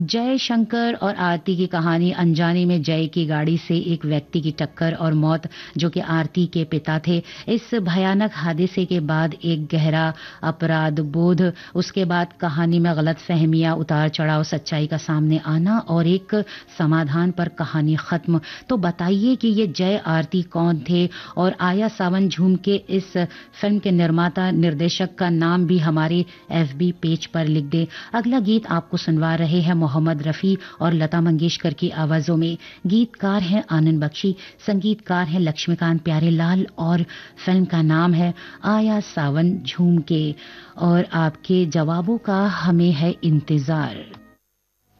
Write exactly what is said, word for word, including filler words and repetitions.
जय शंकर और आरती की कहानी। अनजाने में जय की गाड़ी से एक व्यक्ति की टक्कर और मौत, जो कि आरती के पिता थे। इस भयानक हादसे के बाद एक गहरा अपराध बोध, उसके बाद कहानी में गलत फहमियां, उतार चढ़ाव, सच्चाई का सामने आना और एक समाधान पर कहानी खत्म। तो बताइए कि ये जय आरती कौन थे, और आया सावन झूम के इस फिल्म के निर्माता निर्देशक का नाम भी हमारे एफबी पेज पर लिख दे। अगला गीत आपको सुनवा रहे हैं मोहम्मद रफी और लता मंगेशकर की आवाजों में। गीतकार हैं आनंद बख्शी, संगीतकार हैं लक्ष्मीकांत प्यारेलाल, और फिल्म का नाम है आया सावन झूम के। और आपके जवाबों का हमें है इंतजार।